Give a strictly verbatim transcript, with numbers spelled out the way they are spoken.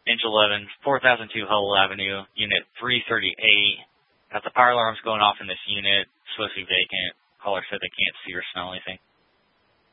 Inch eleven, four thousand two Hull Avenue, Unit three thirty-eight. Got the power alarms going off in this unit. Supposed to be vacant. Caller said they can't see or smell anything.